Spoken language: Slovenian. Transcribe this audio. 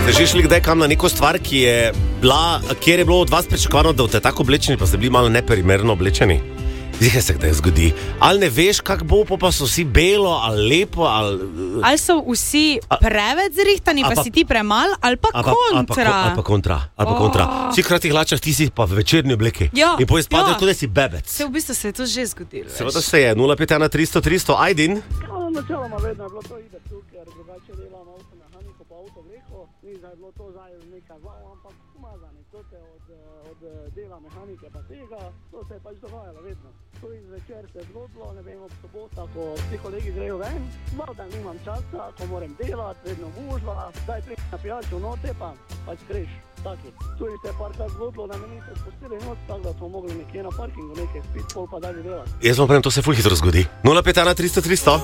Ste že šli kdaj kam na neko stvar, kjer je bilo od vas pričakovano, da boste tako oblečeni, pa ste bili malo neperimerno oblečeni? Zdi se, kdaj zgodi. Ali ne veš, kak bo, pa so vsi belo, ali lepo, ali so vsi preveč zrihtani, pa si ti premal, ali pa kontra. Ali pa kontra. Vsi v kratih hlačah, ti si pa v večerni obleki. Ja, in potem spadajo, kot da si bebec. V bistvu se je to že zgodilo. Seveda se je. 051 300 300, Ajdin. Načeloma vedno je bilo to ide tu, ker drugače delam avtomehaniko pa avtovleho, ni zdaj bilo to zdaj nekaj wow, ampak umazane, to se od dela mehanike pa tega, to se je pač dogajalo vedno. To in zvečer se je zgodilo, ne vem, ob sobota, ko vsi kolegi grejo ven, malo da nimam časa, ko moram delati, vedno gužva, daj prej na pijačo note pa pač greš. Taki. Tu se je parkrat zgodilo, da me niste spustili noč, tako da smo mogli nekje na parkingu nekaj spiti, pol pa dalje delati. Jaz vam pravim, to se ful hitro zgodi. 051 300 300.